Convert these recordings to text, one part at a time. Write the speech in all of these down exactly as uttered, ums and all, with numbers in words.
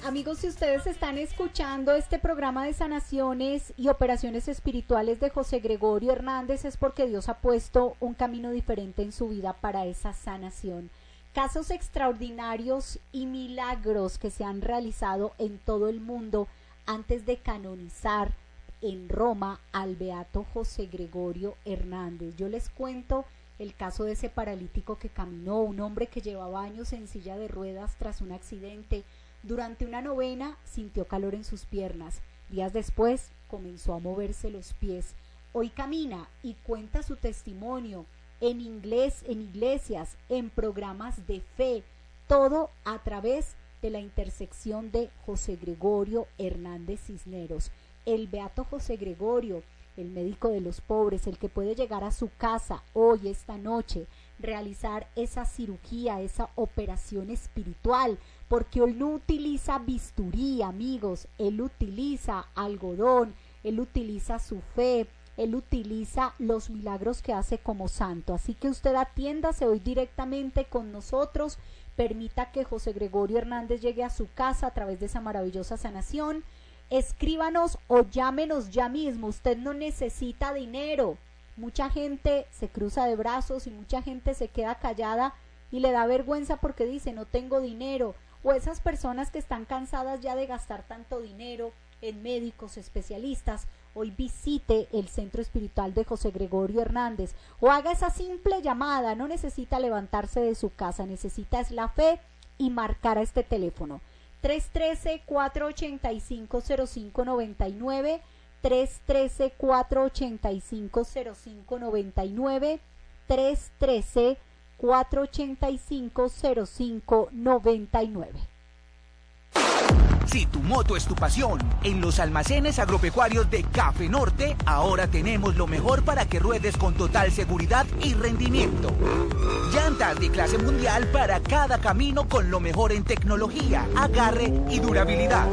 Amigos, si ustedes están escuchando este programa de sanaciones y operaciones espirituales de José Gregorio Hernández, es porque Dios ha puesto un camino diferente en su vida para esa sanación. Casos extraordinarios y milagros que se han realizado en todo el mundo antes de canonizar en Roma al beato José Gregorio Hernández. Yo les cuento el caso de ese paralítico que caminó, un hombre que llevaba años en silla de ruedas tras un accidente. Durante una novena sintió calor en sus piernas. Días después comenzó a moverse los pies. Hoy camina y cuenta su testimonio en inglés, en iglesias, en programas de fe, todo a través de la intersección de José Gregorio Hernández Cisneros. El beato José Gregorio, el médico de los pobres, el que puede llegar a su casa hoy, esta noche, realizar esa cirugía, esa operación espiritual, porque él no utiliza bisturí, amigos, él utiliza algodón, él utiliza su fe, él utiliza los milagros que hace como santo. Así que usted atiéndase hoy directamente con nosotros, permita que José Gregorio Hernández llegue a su casa a través de esa maravillosa sanación. Escríbanos o llámenos ya mismo, usted no necesita dinero. Mucha gente se cruza de brazos y mucha gente se queda callada y le da vergüenza porque dice no tengo dinero, o esas personas que están cansadas ya de gastar tanto dinero en médicos especialistas. Hoy visite el Centro Espiritual de José Gregorio Hernández o haga esa simple llamada. No necesita levantarse de su casa, necesita es la fe y marcar a este teléfono tres uno tres, cuatro ocho cinco, cero cinco nueve nueve, tres uno tres, cuatro ocho cinco, cero cinco nueve nueve, tres uno tres, cuatro ocho cinco, cero cinco nueve nueve. Si tu moto es tu pasión, en los almacenes agropecuarios de Café Norte, ahora tenemos lo mejor para que ruedes con total seguridad y rendimiento. Llantas de clase mundial para cada camino con lo mejor en tecnología, agarre y durabilidad.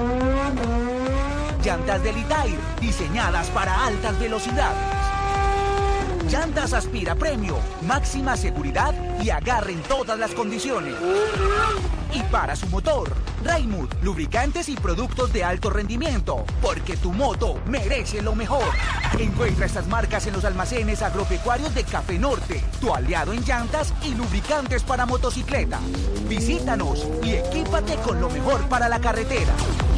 Llantas de Litair, diseñadas para altas velocidades. Llantas Aspira Premio, máxima seguridad y agarre en todas las condiciones. Y para su motor, Raimund, lubricantes y productos de alto rendimiento, porque tu moto merece lo mejor. Encuentra estas marcas en los almacenes agropecuarios de Café Norte, tu aliado en llantas y lubricantes para motocicleta. Visítanos y equípate con lo mejor para la carretera.